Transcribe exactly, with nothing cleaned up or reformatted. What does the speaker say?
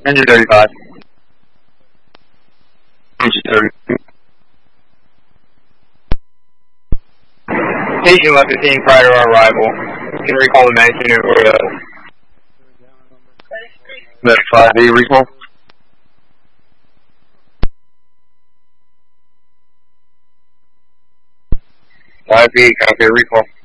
Engine thirty-five. Engine thirty. Station left fifteen prior to our arrival. You can recall the magnitude or the... Med five B recall. five B, copy, recall.